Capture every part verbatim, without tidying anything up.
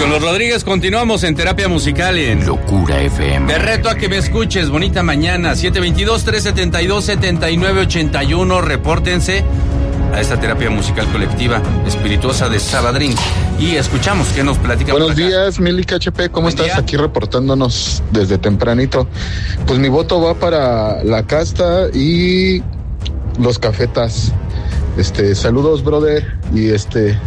con los Rodríguez continuamos en Terapia Musical en Locura F M. Te reto a que me escuches, bonita mañana, siete dos dos, tres siete dos, siete nueve ocho uno, repórtense a esta terapia musical colectiva espirituosa de Sabadrín y escuchamos qué nos platica. Buenos días, Milik H P, ¿cómo Buen estás? Día. Aquí reportándonos desde tempranito. Pues mi voto va para La Casta y Los Cafetas. Este, saludos, brother, y este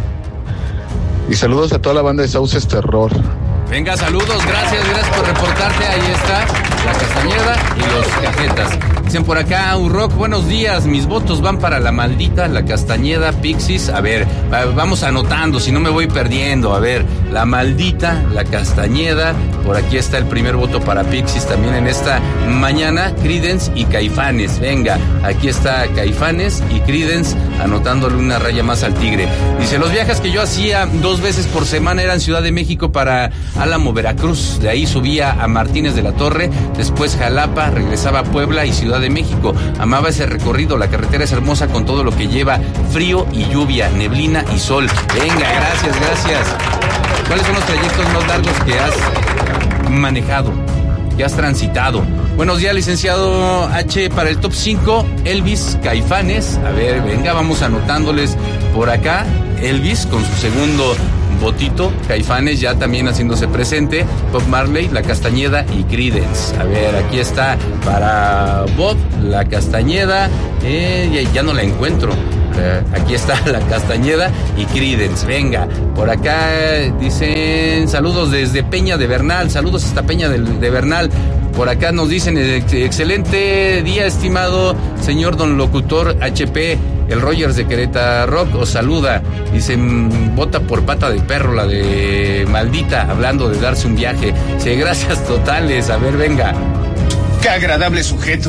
y saludos a toda la banda de Sauces Terror. Venga, saludos, gracias, gracias por reportarte. Ahí está La Castañeda y Los Cafetas. Dicen por acá, Urrock, buenos días, mis votos van para La Maldita, La Castañeda, Pixies. A ver, vamos anotando, si no me voy perdiendo. A ver, La Maldita, La Castañeda, por aquí está el primer voto para Pixies también en esta mañana, Creedence y Caifanes. Venga, aquí está Caifanes y Creedence anotándole una raya más al tigre. Dice, los viajes que yo hacía dos veces por semana eran Ciudad de México para Álamo, Veracruz, de ahí subía a Martínez de la Torre, después Jalapa, regresaba a Puebla y Ciudad de México. Amaba ese recorrido, la carretera es hermosa con todo lo que lleva, frío y lluvia, neblina y sol. Venga, gracias, gracias. ¿Cuáles son los trayectos más largos que has manejado, que has transitado? Buenos días, licenciado H, para el top cinco, Elvis, Caifanes. A ver, venga, vamos anotándoles por acá. Elvis con su segundo votito, Caifanes ya también haciéndose presente, Bob Marley, La Castañeda y Creedence. A ver, aquí está para Bob, La Castañeda, eh, ya, ya no la encuentro. Eh, aquí está La Castañeda y Creedence. Venga, por acá dicen saludos desde Peña de Bernal, saludos hasta Peña de, de Bernal. Por acá nos dicen excelente día, estimado señor don locutor H P. El Rogers de Querétaro Rock os saluda. Dicen, vota por Pata de Perro, la de Maldita, hablando de darse un viaje. Sí, gracias totales. A ver, venga. Qué agradable sujeto.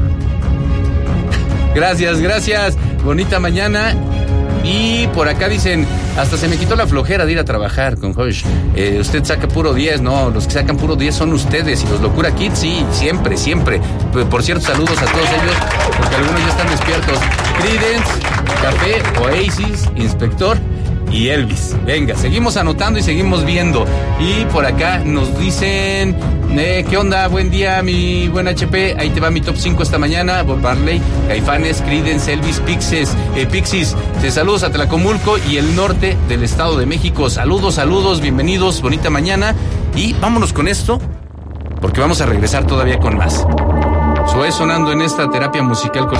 Gracias, gracias. Bonita mañana. Y por acá dicen, hasta se me quitó la flojera de ir a trabajar con Josh. Eh, usted saca puro diez, no, los que sacan puro diez son ustedes. Y los Locura Kids, sí, siempre, siempre. Por cierto, saludos a todos ellos, porque algunos ya están despiertos. Creedence, Café, Oasis, Inspector y Elvis. Venga, seguimos anotando y seguimos viendo. Y por acá nos dicen, eh, ¿qué onda? Buen día, mi buen H P. Ahí te va mi top cinco esta mañana. Bob Marley, Caifanes, Creedence, Elvis, Pixies, eh, Pixies. Te saludos a Tlacomulco y el norte del Estado de México. Saludos, saludos, bienvenidos, bonita mañana. Y vámonos con esto, porque vamos a regresar todavía con más. Soy sonando en esta terapia musical con